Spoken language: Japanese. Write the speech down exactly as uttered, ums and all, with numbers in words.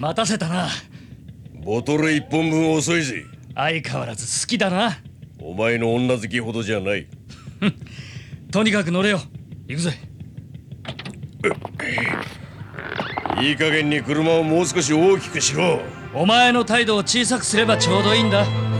待たせたな。 ボトル一本分遅いぜ。 相変わらず好きだな。 お前の女好きほどじゃない。 とにかく乗れよ。行くぜ。 いい加減に車をもう少し大きくしろ。 お前の態度を小さくすればちょうどいいんだ。